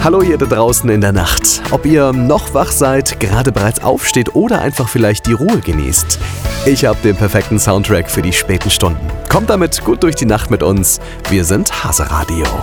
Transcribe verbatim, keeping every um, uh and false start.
Hallo ihr da draußen in der Nacht. Ob ihr noch wach seid, gerade bereits aufsteht oder einfach vielleicht die Ruhe genießt. Ich habe den perfekten Soundtrack für die späten Stunden. Kommt damit gut durch die Nacht mit uns. Wir sind Hase Radio.